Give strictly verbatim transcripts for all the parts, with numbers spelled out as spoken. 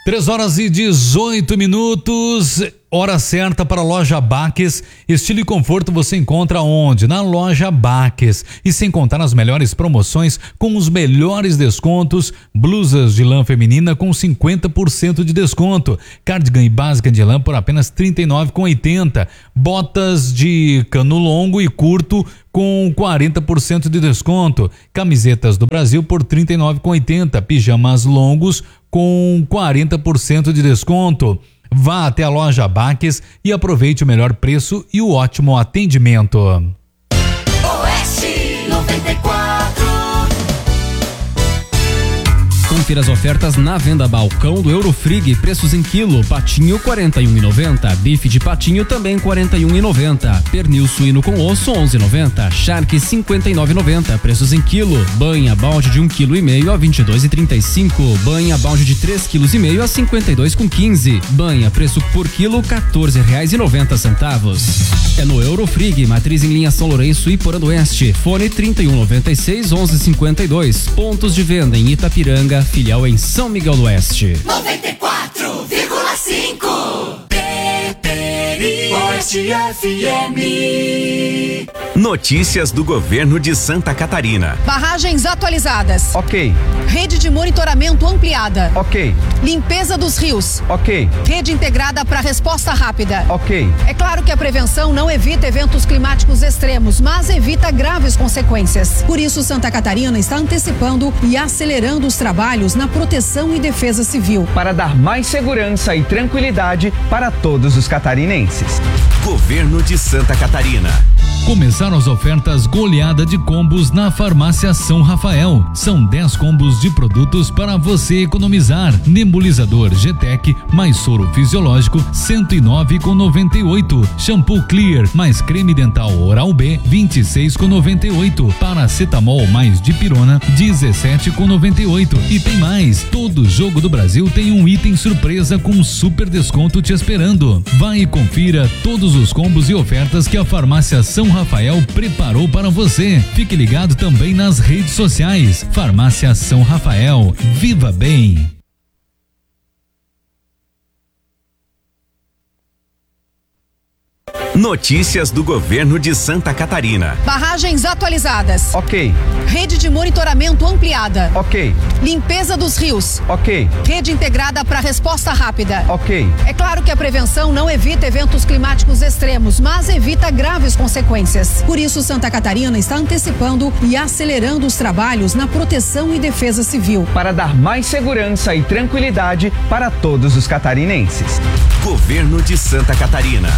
três horas e dezoito minutos, hora certa para a Loja Baques. Estilo e conforto você encontra onde? Na Loja Baques. E sem contar as melhores promoções com os melhores descontos, blusas de lã feminina com cinquenta por cento de desconto, cardigan e básica de lã por apenas trinta e nove reais e oitenta centavos, botas de cano longo e curto com quarenta por cento de desconto, camisetas do Brasil por trinta e nove reais e oitenta centavos, pijamas longos com quarenta por cento de desconto. Vá até a Loja Baques e aproveite o melhor preço e o ótimo atendimento. Oeste noventa e quatro. Confira as ofertas na venda balcão do Eurofrig, preços em quilo: patinho quarenta e um reais e noventa centavos, bife de patinho também quarenta e um reais e noventa centavos, pernil suíno com osso onze reais e noventa centavos, charque cinquenta e nove reais e noventa centavos, preços em quilo: banha balde de um vírgula cinco quilo a vinte e dois reais e trinta e cinco centavos, banha balde de três vírgula cinco quilos a cinquenta e dois reais e quinze centavos, banha preço por quilo quatorze reais e noventa centavos. É no Eurofrig, matriz em linha São Lourenço e Porã do Oeste, fone trinta e um noventa e seis onze cinquenta e dois, pontos de venda em Itapiranga, filial em São Miguel do Oeste. noventa e quatro vírgula cinco Oeste F M. Notícias do governo de Santa Catarina. Barragens atualizadas. Ok. Rede de monitoramento ampliada. Ok. Limpeza dos rios. Ok. Rede integrada para resposta rápida. Ok. É claro que a prevenção não evita eventos climáticos extremos, mas evita graves consequências. Por isso, Santa Catarina está antecipando e acelerando os trabalhos na proteção e defesa civil. Para dar mais segurança e tranquilidade para todos os catarinenses. Governo de Santa Catarina. Começaram as ofertas goleada de combos na Farmácia São Rafael. São dez combos de produtos para você economizar. Nebulizador G-Tec mais soro fisiológico cento e nove reais e noventa e oito centavos. Shampoo Clear mais creme dental Oral B vinte e seis reais e noventa e oito centavos. Paracetamol mais dipirona dezessete reais e noventa e oito centavos. E tem mais. Todo jogo do Brasil tem um item surpresa com super desconto te esperando. Vai e confira todos os combos e ofertas que a Farmácia São Rafael preparou para você. Fique ligado também nas redes sociais. Farmácia São Rafael. Viva bem! Notícias do governo de Santa Catarina. Barragens atualizadas. Ok. Rede de monitoramento ampliada. Ok. Limpeza dos rios. Ok. Rede integrada para resposta rápida. Ok. É claro que a prevenção não evita eventos climáticos extremos, mas evita graves consequências. Por isso, Santa Catarina está antecipando e acelerando os trabalhos na proteção e defesa civil. Para dar mais segurança e tranquilidade para todos os catarinenses. Governo de Santa Catarina.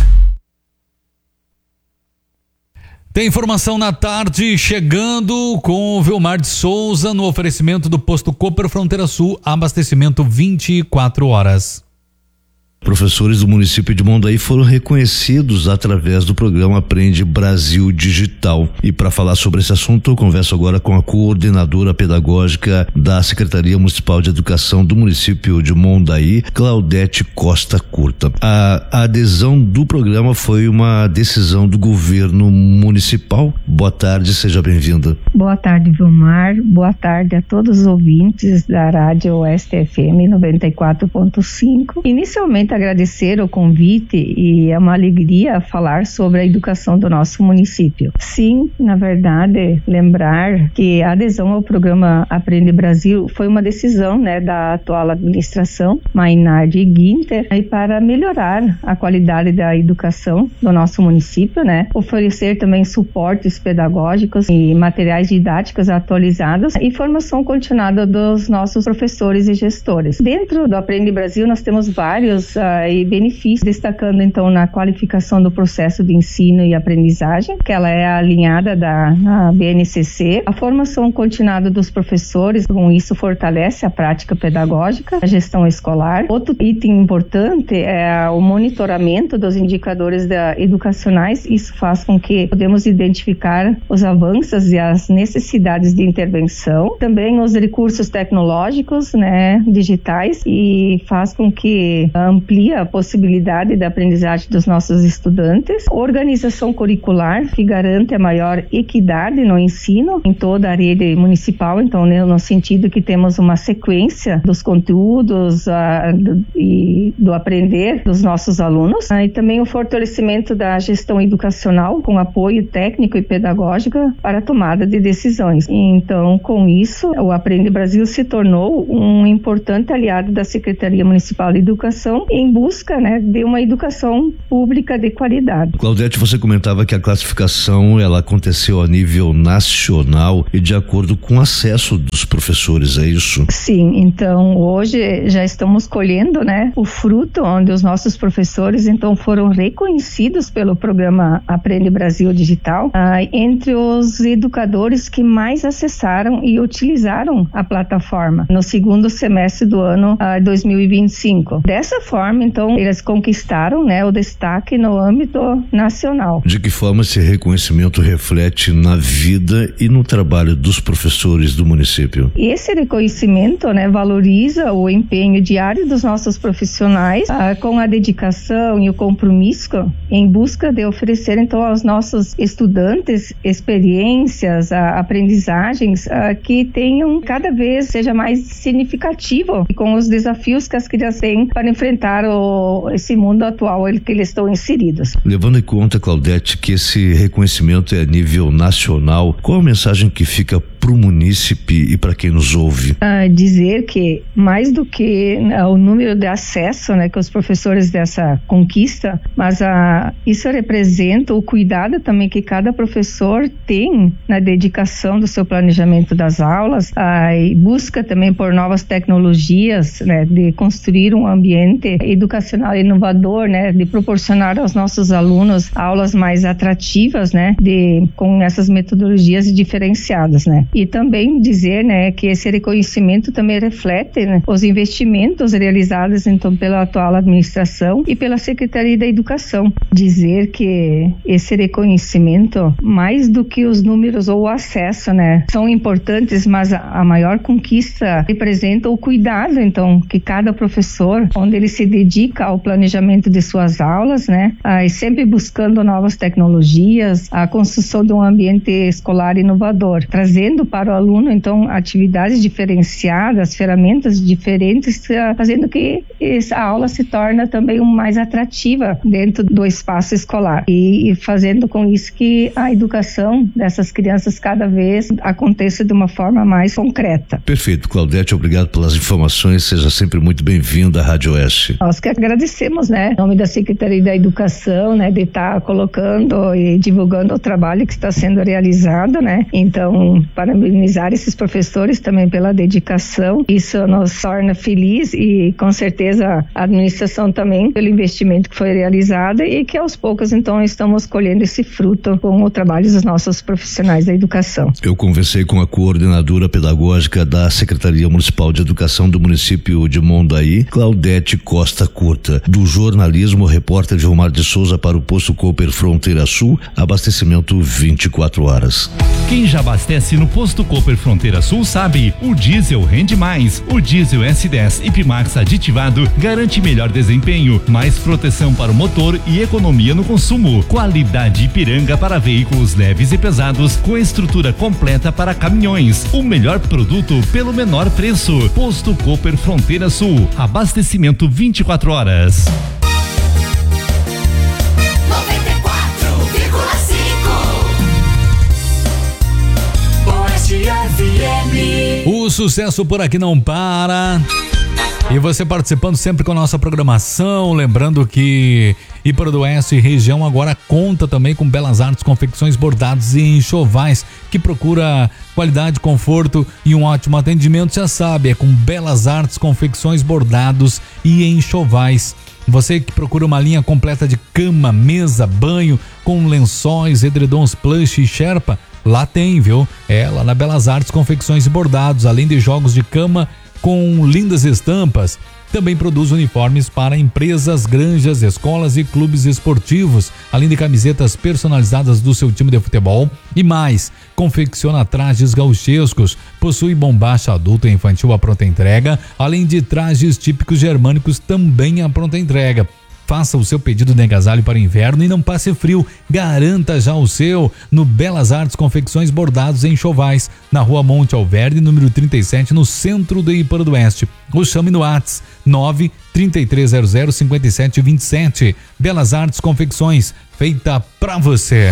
Tem informação na tarde chegando com o Vilmar de Souza no oferecimento do posto Cooper Fronteira Sul, abastecimento vinte e quatro horas. Professores do município de Mondaí foram reconhecidos através do programa Aprende Brasil Digital. E para falar sobre esse assunto, eu converso agora com a coordenadora pedagógica da Secretaria Municipal de Educação do município de Mondaí, Claudete Costa Curta. A, a adesão do programa foi uma decisão do governo municipal. Boa tarde, seja bem-vinda. Boa tarde, Vilmar. Boa tarde a todos os ouvintes da Rádio Oeste F M noventa e quatro ponto cinco. Inicialmente, agradecer o convite e é uma alegria falar sobre a educação do nosso município. Sim, na verdade, lembrar que a adesão ao programa Aprende Brasil foi uma decisão, né, da atual administração, Maynard e Guinter, e para melhorar a qualidade da educação do nosso município, né, oferecer também suportes pedagógicos e materiais didáticos atualizados e formação continuada dos nossos professores e gestores. Dentro do Aprende Brasil, nós temos vários e benefícios, destacando então na qualificação do processo de ensino e aprendizagem, que ela é alinhada da na B N C C, a formação continuada dos professores, com isso fortalece a prática pedagógica, a gestão escolar. Outro item importante é o monitoramento dos indicadores da, educacionais, isso faz com que podemos identificar os avanços e as necessidades de intervenção, também os recursos tecnológicos, né, digitais, e faz com que amplia a possibilidade da aprendizagem dos nossos estudantes, organização curricular, que garante a maior equidade no ensino em toda a rede municipal, então, né, no sentido que temos uma sequência dos conteúdos uh, do, e do aprender dos nossos alunos, uh, e também o fortalecimento da gestão educacional com apoio técnico e pedagógico para a tomada de decisões. Então, com isso, o Aprende Brasil se tornou um importante aliado da Secretaria Municipal de Educação em busca, né, de uma educação pública de qualidade. Claudete, você comentava que a classificação ela aconteceu a nível nacional e de acordo com o acesso dos professores, é isso? Sim, então hoje já estamos colhendo, né, o fruto onde os nossos professores então foram reconhecidos pelo programa Aprende Brasil Digital ah, entre os educadores que mais acessaram e utilizaram a plataforma no segundo semestre do ano ah, dois mil e vinte e cinco. Dessa forma, então, eles conquistaram, né, o destaque no âmbito nacional. De que forma esse reconhecimento reflete na vida e no trabalho dos professores do município? Esse reconhecimento, né, valoriza o empenho diário dos nossos profissionais ah, com a dedicação e o compromisso em busca de oferecer, então, aos nossos estudantes experiências, ah, aprendizagens ah, que tenham cada vez seja mais significativo com os desafios que as crianças têm para enfrentar o, esse mundo atual em que eles estão inseridos. Levando em conta, Claudete, que esse reconhecimento é a nível nacional, qual a mensagem que fica para o munícipe e para quem nos ouve? Ah, dizer que mais do que ah, o número de acesso, né, que os professores dessa conquista, mas ah, isso representa o cuidado também que cada professor tem na dedicação do seu planejamento das aulas, ah, e busca também por novas tecnologias, né, de construir um ambiente educacional inovador, né, de proporcionar aos nossos alunos aulas mais atrativas, né, de, com essas metodologias diferenciadas, né. E também dizer, né, que esse reconhecimento também reflete, né, os investimentos realizados então pela atual administração e pela Secretaria da Educação. Dizer que esse reconhecimento, mais do que os números ou o acesso, né, são importantes, mas a, a maior conquista representa o cuidado, então, que cada professor, onde ele se dedica ao planejamento de suas aulas, né, ah, e sempre buscando novas tecnologias, a construção de um ambiente escolar inovador, trazendo para o aluno, então, atividades diferenciadas, ferramentas diferentes, fazendo que essa aula se torne também mais atrativa dentro do espaço escolar e, e fazendo com isso que a educação dessas crianças cada vez aconteça de uma forma mais concreta. Perfeito, Claudete, obrigado pelas informações, seja sempre muito bem-vinda à Rádio Oeste. Nós que agradecemos, né, em nome da Secretaria da Educação, né, de estar colocando e divulgando o trabalho que está sendo realizado, né, então, parabenizar esses professores também pela dedicação, isso nos torna feliz e com certeza a administração também pelo investimento que foi realizado e que aos poucos então estamos colhendo esse fruto com o trabalho dos nossos profissionais da educação. Eu conversei com a coordenadora pedagógica da Secretaria Municipal de Educação do município de Mondaí, Claudete Costa Curta. Do jornalismo, repórter Gilmar de Souza para o Posto Cooper Fronteira Sul, abastecimento vinte e quatro horas. Quem já abastece no Posto Cooper Fronteira Sul sabe, o diesel rende mais. O diesel S dez Ipimax aditivado garante melhor desempenho, mais proteção para o motor e economia no consumo. Qualidade Ipiranga para veículos leves e pesados com estrutura completa para caminhões. O melhor produto pelo menor preço. Posto Cooper Fronteira Sul. Abastecimento vinte e quatro horas. noventa e quatro vírgula cinco Oeste F M. O sucesso por aqui não para. E você participando sempre com a nossa programação, lembrando que Íparo do Oeste e região agora conta também com Belas Artes Confecções Bordados e Enxovais, que procura qualidade, conforto e um ótimo atendimento, já sabe, é com Belas Artes Confecções Bordados e Enxovais. Você que procura uma linha completa de cama, mesa, banho, com lençóis, edredons plush e sherpa, lá tem, viu? É, lá na Belas Artes Confecções e Bordados, além de jogos de cama, com lindas estampas. Também produz uniformes para empresas, granjas, escolas e clubes esportivos, além de camisetas personalizadas do seu time de futebol e mais. Confecciona trajes gauchescos, possui bombacha adulto e infantil à pronta entrega, além de trajes típicos germânicos também à pronta entrega. Faça o seu pedido de agasalho para o inverno e não passe frio. Garanta já o seu no Belas Artes Confecções Bordados em Chovais, na Rua Monte Alverne, número trinta e sete, no centro de Ipara do Oeste. Ou chame no WhatsApp nove três três zero zero cinco sete dois sete. Belas Artes Confecções, feita pra você.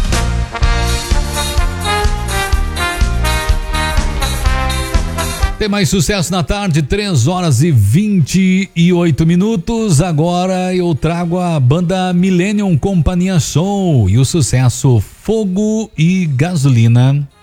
Tem mais sucesso na tarde, três horas e vinte e oito minutos. Agora eu trago a banda Millennium Companhia Show e o sucesso Fogo e Gasolina.